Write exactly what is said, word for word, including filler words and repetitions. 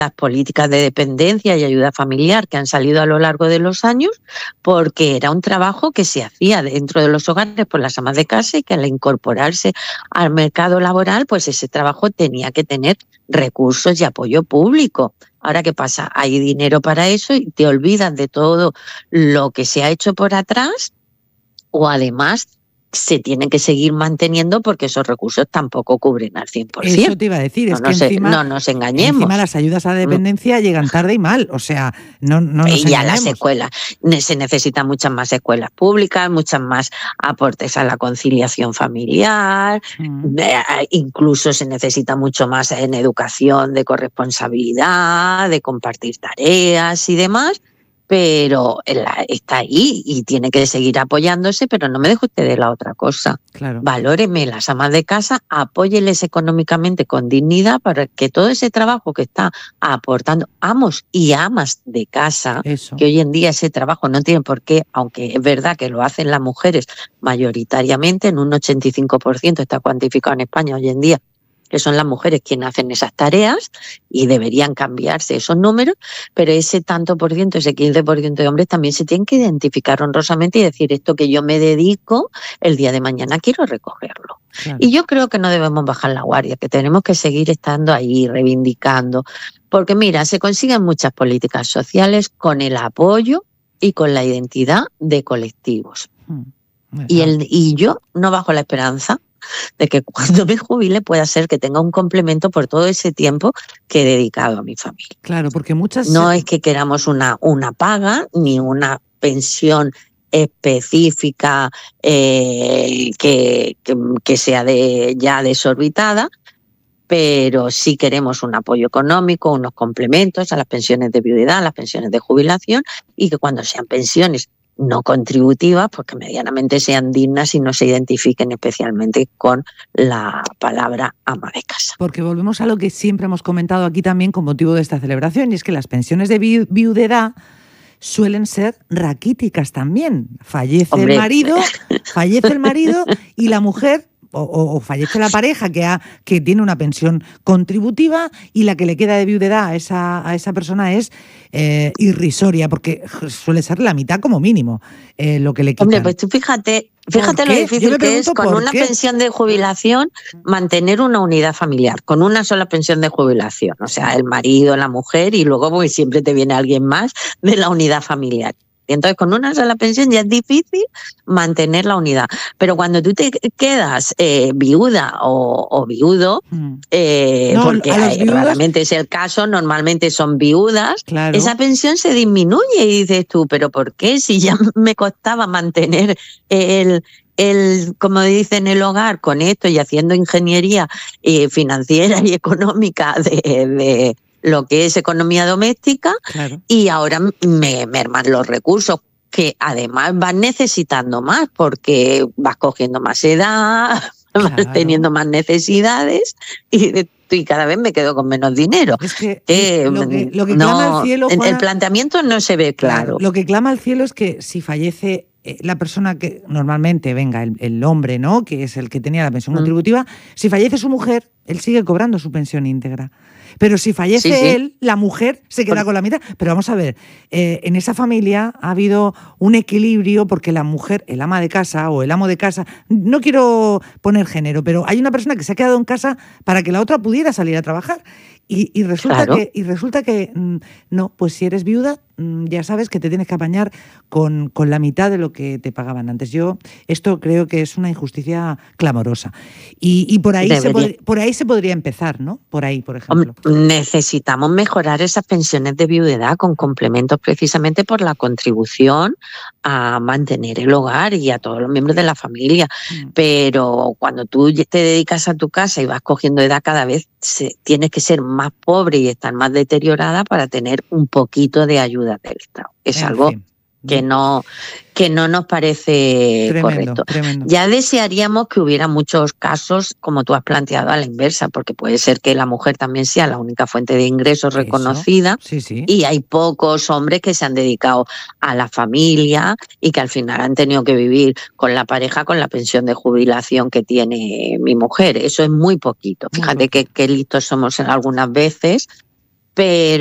las políticas de dependencia y ayuda familiar que han salido a lo largo de los años, porque era un trabajo que se hacía dentro de los hogares por las amas de casa y que al incorporarse al mercado laboral, pues ese trabajo tenía que tener recursos y apoyo público. Ahora, ¿qué pasa? Hay dinero para eso y te olvidas de todo lo que se ha hecho por atrás, o además se tienen que seguir manteniendo porque esos recursos tampoco cubren al cien por ciento. Eso te iba a decir, no es que nos, encima, no nos engañemos. Encima las ayudas a la dependencia mm. llegan tarde y mal, o sea, no, no nos y ya engañemos. las escuelas, se necesitan muchas más escuelas públicas, muchas más aportes a la conciliación familiar, mm. eh, incluso se necesita mucho más en educación de corresponsabilidad, de compartir tareas y demás. Pero está ahí y tiene que seguir apoyándose, pero no me deje usted de la otra cosa. Claro. Valóreme las amas de casa, apóyeles económicamente con dignidad para que todo ese trabajo que está aportando amos y amas de casa, Eso. que hoy en día ese trabajo no tiene por qué, aunque es verdad que lo hacen las mujeres mayoritariamente, en un ochenta y cinco por ciento está cuantificado en España hoy en día, que son las mujeres quienes hacen esas tareas y deberían cambiarse esos números, pero ese tanto por ciento, ese quince por ciento de hombres también se tienen que identificar honrosamente y decir esto que yo me dedico, el día de mañana quiero recogerlo. Claro. Y yo creo que no debemos bajar la guardia, que tenemos que seguir estando ahí, reivindicando, porque mira, se consiguen muchas políticas sociales con el apoyo y con la identidad de colectivos. Hmm. Y, el, y yo no bajo la esperanza de que cuando me jubile pueda ser que tenga un complemento por todo ese tiempo que he dedicado a mi familia. Claro, porque muchas... No es que queramos una, una paga ni una pensión específica eh, que, que, que sea de, ya desorbitada, pero sí queremos un apoyo económico, unos complementos a las pensiones de viudedad, a las pensiones de jubilación, y que cuando sean pensiones no contributivas, porque medianamente sean dignas y no se identifiquen especialmente con la palabra ama de casa. Porque volvemos a lo que siempre hemos comentado aquí también con motivo de esta celebración, y es que las pensiones de vi- viudedad suelen ser raquíticas también. Fallece Hombre. el marido, fallece el marido y la mujer... O, o, o fallece la pareja que, ha, que tiene una pensión contributiva y la que le queda de viudedad a esa, a esa persona es eh, irrisoria, porque suele ser la mitad como mínimo eh, lo que le quitan. Hombre, pues tú fíjate, fíjate lo difícil que es con una qué? pensión de jubilación mantener una unidad familiar, con una sola pensión de jubilación, o sea, el marido, la mujer y luego pues, siempre te viene alguien más de la unidad familiar. Y entonces con una sola pensión ya es difícil mantener la unidad. Pero cuando tú te quedas eh, viuda o, o viudo, eh, no, porque hay, raramente es el caso, normalmente son viudas, claro. Esa pensión se disminuye y dices tú, ¿pero por qué? Si ya me costaba mantener el... el, como dicen, el hogar con esto y haciendo ingeniería eh, financiera y económica de... de lo que es economía doméstica, claro. Y ahora me merman los recursos, que además vas necesitando más, porque vas cogiendo más edad, claro. Vas teniendo más necesidades, y, y cada vez me quedo con menos dinero. Es que, eh, lo que, lo que no, clama al cielo, Juana, el planteamiento no se ve claro. claro. Lo que clama al cielo es que si fallece la persona que normalmente, venga, el, el hombre, ¿no?, que es el que tenía la pensión mm. contributiva, si fallece su mujer, él sigue cobrando su pensión íntegra. Pero si fallece sí, sí. él, la mujer se queda con la mitad. Pero vamos a ver, eh, en esa familia ha habido un equilibrio porque la mujer, el ama de casa o el amo de casa, no quiero poner género, pero hay una persona que se ha quedado en casa para que la otra pudiera salir a trabajar. Y, y, resulta, claro. que, y resulta que, mm, no, pues si eres viuda, mm, ya sabes que te tienes que apañar con, con la mitad de lo que te pagaban antes. Yo, esto creo que es una injusticia clamorosa. Y, y por, ahí se pod- por ahí se podría empezar, ¿no? Por ahí, por ejemplo. Necesitamos mejorar esas pensiones de viudedad con complementos precisamente por la contribución a mantener el hogar y a todos los miembros de la familia. Mm. Pero cuando tú te dedicas a tu casa y vas cogiendo edad, cada vez se, tienes que ser más pobre y estar más deteriorada para tener un poquito de ayuda del Estado. Es en algo fin. que no que no nos parece tremendo, correcto. Tremendo. Ya desearíamos que hubiera muchos casos, como tú has planteado, a la inversa, porque puede ser que la mujer también sea la única fuente de ingresos Eso. reconocida sí, sí. y hay pocos hombres que se han dedicado a la familia y que al final han tenido que vivir con la pareja con la pensión de jubilación que tiene mi mujer. Eso es muy poquito. Fíjate muy que, que listos somos algunas veces pero